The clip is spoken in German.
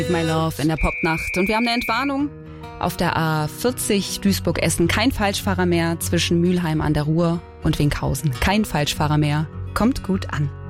My Love in der Popnacht. Und wir haben eine Entwarnung. Auf der A40 Duisburg-Essen kein Falschfahrer mehr zwischen Mülheim an der Ruhr und Winkhausen. Kein Falschfahrer mehr. Kommt gut an.